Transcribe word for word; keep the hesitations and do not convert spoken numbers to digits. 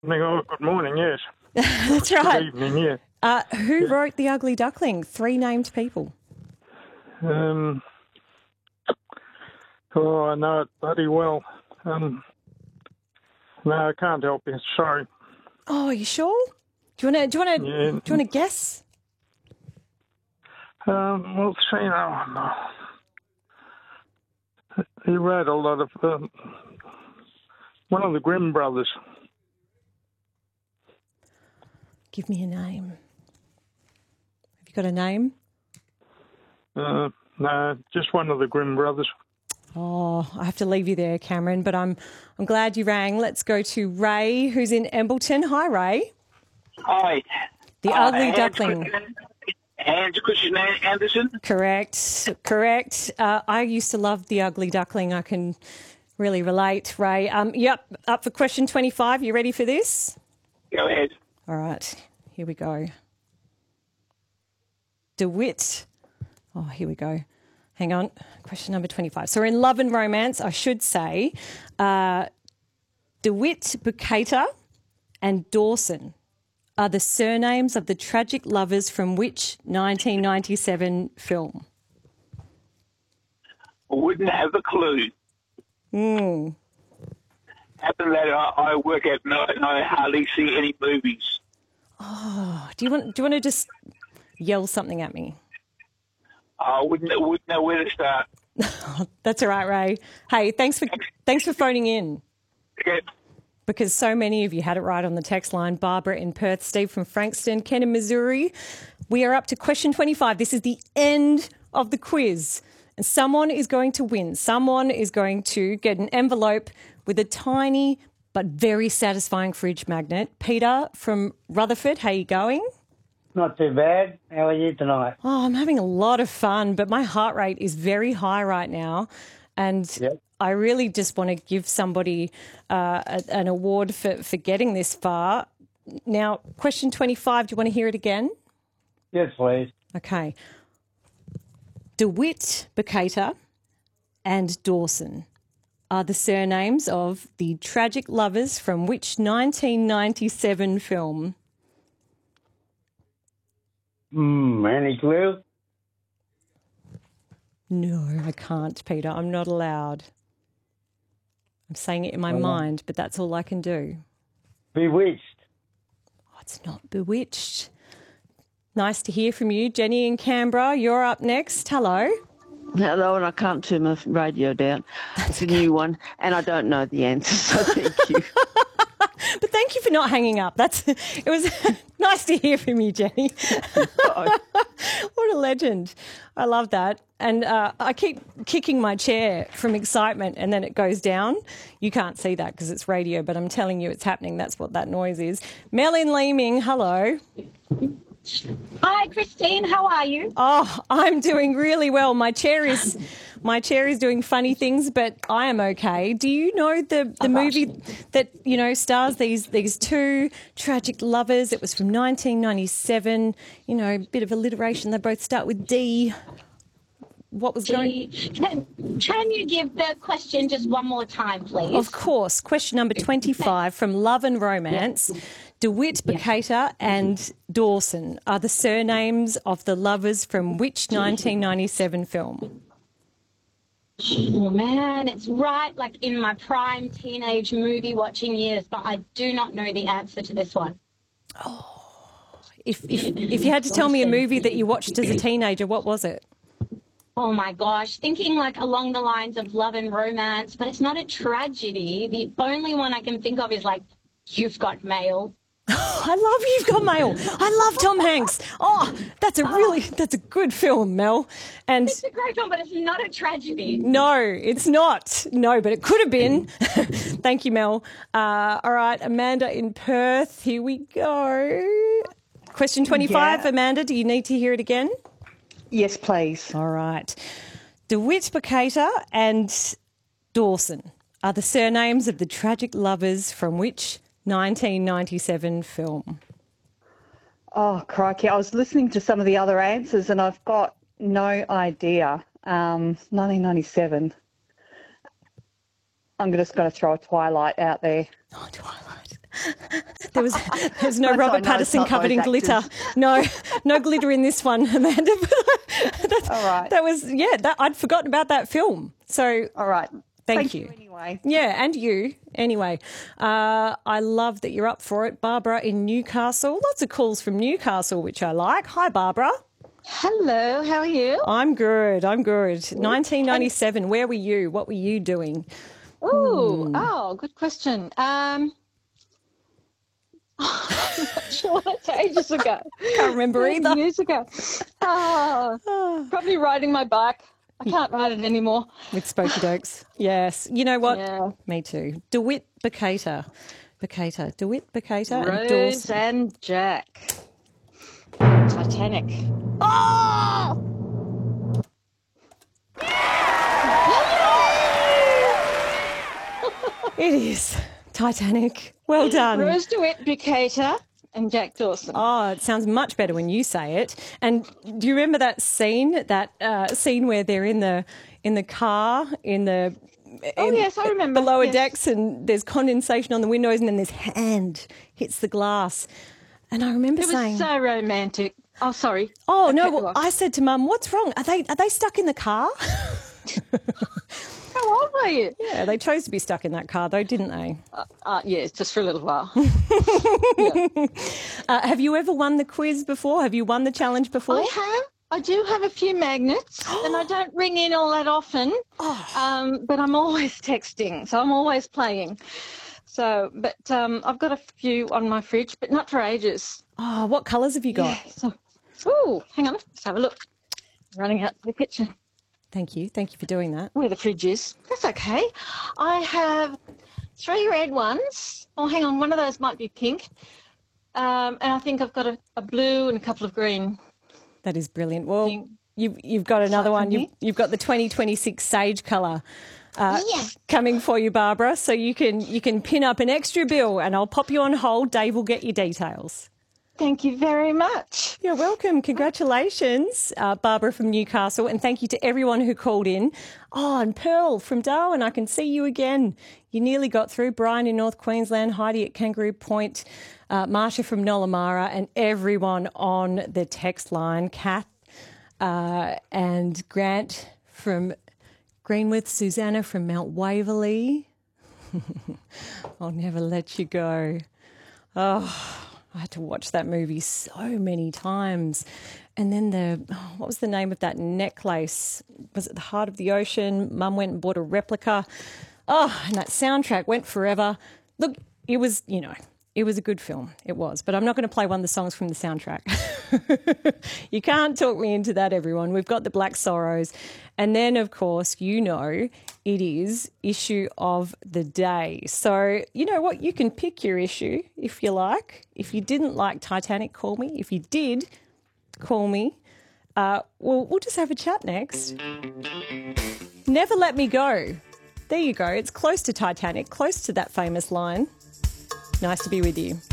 Oh, good morning, yes. That's right. Good evening, yeah. Uh, who Yeah. wrote The Ugly Duckling? Three named people. Um, oh, I know it bloody well. Um, no, I can't help you. Sorry. Oh, are you sure? Do you want to? Do you want to? Yeah. Do you want to guess? Um, well, see, no, no. He wrote a lot of um, one of the Grimm brothers. Give me a name. Have you got a name? Uh, no, just one of the Grimm brothers. Oh, I have to leave you there, Cameron. But I'm I'm glad you rang. Let's go to Ray, who's in Embleton. Hi, Ray. Hi. The Uh, Ugly Hans Duckling. Christian- Hans Christian Andersen. Correct. Correct. Uh, I used to love The Ugly Duckling. I can really relate, Ray. Um, yep. Up for question twenty-five. You ready for this? Go ahead. All right, here we go. DeWitt. Oh, here we go. Hang on. Question number twenty-five. So we're in Love and Romance, I should say. Uh, DeWitt, Bukater and Dawson are the surnames of the tragic lovers from which nineteen ninety-seven film? Wouldn't have a clue. Hmm. Happen that I, I work at night and I hardly see any movies. Oh, do you want? Do you want to just yell something at me? I wouldn't wouldn't know where to start. That's all right, Ray. Hey, thanks for thanks for phoning in. Okay. Because so many of you had it right on the text line. Barbara in Perth, Steve from Frankston, Ken in Missouri. We are up to question twenty-five. This is the end of the quiz. And someone is going to win. Someone is going to get an envelope with a tiny but very satisfying fridge magnet. Peter from Rutherford, how are you going? Not too bad. How are you tonight? Oh, I'm having a lot of fun, but my heart rate is very high right now. And Yep. I really just want to give somebody uh, a, an award for, for getting this far. Now, question twenty-five, do you want to hear it again? Yes, please. Okay. DeWitt, Bukater and Dawson are the surnames of the tragic lovers from which nineteen ninety-seven film? Hmm, any clue? No, I can't, Peter. I'm not allowed. I'm saying it in my Oh. mind, but that's all I can do. Bewitched. Oh, it's not Bewitched. Nice to hear from you. Jenny in Canberra, you're up next. Hello. Hello, and I can't turn my radio down. It's a new one, and I don't know the answer, so thank you. But thank you for not hanging up. That's it was nice to hear from you, Jenny. What a legend. I love that. And uh, I keep kicking my chair from excitement and then it goes down. You can't see that because it's radio, but I'm telling you it's happening. That's what that noise is. Mel in Leeming, hello. Hi, Christine. How are you? Oh, I'm doing really well. My chair is my chair is doing funny things, but I am okay. Do you know the, the movie that, you know, stars these these two tragic lovers? It was from nineteen ninety-seven. You know, a bit of alliteration. They both start with D. What was going? Can, can you give the question just one more time, please? Of course. Question number twenty-five from Love and Romance. DeWitt, Bukater and Dawson are the surnames of the lovers from which nineteen ninety-seven film? Oh, man, it's right like in my prime teenage movie watching years, but I do not know the answer to this one. If, if, if you had to tell me a movie that you watched as a teenager, what was it? Oh, my gosh. Thinking like along the lines of Love and Romance, but it's not a tragedy. The only one I can think of is like You've Got Mail. I love You've Got Mail. I love Tom Hanks. Oh, that's a really, that's a good film, Mel. And It's a great film, but it's not a tragedy. no, it's not. No, but it could have been. Thank you, Mel. Uh, all right, Amanda in Perth. Here we go. Question twenty-five, Yeah. Amanda. Do you need to hear it again? Yes, please. All right. DeWitt, Bukater and Dawson are the surnames of the tragic lovers from which nineteen ninety-seven film? Oh, crikey. I was listening to some of the other answers and I've got no idea. Um, nineteen ninety-seven. I'm just going to throw a Twilight out there. Oh, Twilight. There was there's no That's why I Robert know it's Pattinson not covered those in glitter. actors. No, no glitter in this one, Amanda. That's, All right. That was yeah. That, I'd forgotten about that film. So All right. Thank Thank you. anyway. Yeah, and you. Anyway, uh, I love that you're up for it. Barbara in Newcastle. Lots of calls from Newcastle, which I like. Hi, Barbara. Hello, how are you? I'm good. I'm good. nineteen ninety-seven. Where were you? What were you doing? Oh, Hmm. oh, good question. Um, I'm not sure. It's ages ago. Can't remember either. Years ago. Oh, probably riding my bike. I can't ride it anymore. With Spokey Dokes. Yes. You know what? Yeah. Me too. DeWitt Bacata. Bacata. DeWitt Bacata. and Rose Dawson. and Jack. Titanic. Oh! It is. Titanic. Well done. Rose DeWitt Bucator and Jack Dawson. Oh, it sounds much better when you say it. And do you remember that scene? That uh, scene where they're in the in the car in the Oh, in, yes, I remember. the lower Yes. decks, and there's condensation on the windows, and then this hand hits the glass. And I remember It was saying, so romantic. Oh, sorry. "Oh I no!" cut you Well, off. I said to Mum, "What's wrong? Are they are they stuck in the car?" How old were you? Yeah, they chose to be stuck in that car, though, didn't they? Uh, yes, just for a little while. Uh, have you ever won the quiz before? Have you won the challenge before? I have. I do have a few magnets, and I don't ring in all that often. Um, but I'm always texting, so I'm always playing. So, but um, I've got a few on my fridge, but not for ages. Oh, what colours have you got? Yeah, so, oh, hang on, let's have a look. Running out to the kitchen Thank you. Thank you for doing that. where the fridge is. That's okay. I have three red ones. Oh, hang on, one of those might be pink. Um, and I think I've got a, a blue and a couple of green. That is brilliant. Well, Think- you've, you've got another like one. from You've, here? you've got the twenty twenty-six Sage colour uh, Yes. coming for you, Barbara. So you can you can pin up an extra bill, and I'll pop you on hold. Dave will get your details. Thank you very much. You're welcome. Congratulations, uh, Barbara from Newcastle. And thank you to everyone who called in. Oh, and Pearl from Darwin, I can see you again. You nearly got through. Brian in North Queensland, Heidi at Kangaroo Point, uh, Marsha from Nollamara, and everyone on the text line. Kath uh, and Grant from Greenwith, Susanna from Mount Waverley. I'll never let you go. Oh, I had to watch that movie so many times. And then the, oh, what was the name of that necklace? Was it The Heart of the Ocean? Mum went and bought a replica. Oh, and that soundtrack went forever. Look, it was, you know, it was a good film. It was. But I'm not going to play one of the songs from the soundtrack. You can't talk me into that, everyone. We've got the Black Sorrows. And then, of course, you know, it is issue of the day. So, you know what? You can pick your issue if you like. If you didn't like Titanic, call me. If you did, call me. Uh, well, we'll just have a chat next. Never Let Me Go. There you go. It's close to Titanic, close to that famous line. Nice to be with you.